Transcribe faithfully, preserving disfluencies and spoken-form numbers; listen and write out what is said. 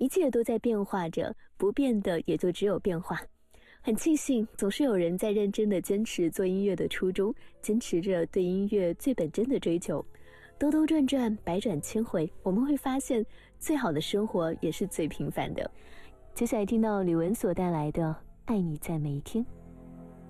一切都在变化着，不变的也就只有变化。很庆幸，总是有人在认真地坚持做音乐的初衷，坚持着对音乐最本真的追求。兜兜转转，百转千回，我们会发现，最好的生活也是最平凡的。接下来听到李玟所带来的《爱你在每一天》。